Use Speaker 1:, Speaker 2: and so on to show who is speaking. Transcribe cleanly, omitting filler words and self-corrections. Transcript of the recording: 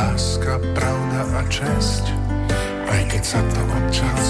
Speaker 1: láska, pravda a česť, aj keď sa to občas